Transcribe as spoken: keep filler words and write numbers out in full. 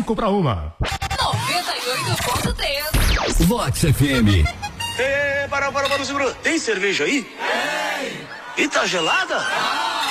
cinco para uma. noventa e oito ponto três. Vox F M. Ê, para, para, para, segura. Tem cerveja aí? Tem. E tá gelada? Ah.